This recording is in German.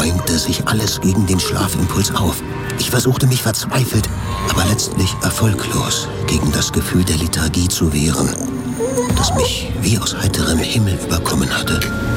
bäumte sich alles gegen den Schlafimpuls auf. Ich versuchte mich verzweifelt, aber letztlich erfolglos gegen das Gefühl der Lethargie zu wehren, das mich wie aus heiterem Himmel überkommen hatte.